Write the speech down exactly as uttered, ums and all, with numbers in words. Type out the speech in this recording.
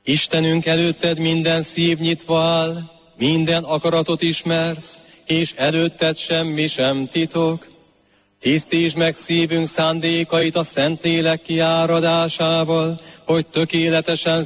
Istenünk, előtted minden szív nyitva áll, minden akaratot ismersz, és előtted semmi sem titok. Tisztítsd meg szívünk szándékait a Szentlélek kiáradásával, hogy tökéletesen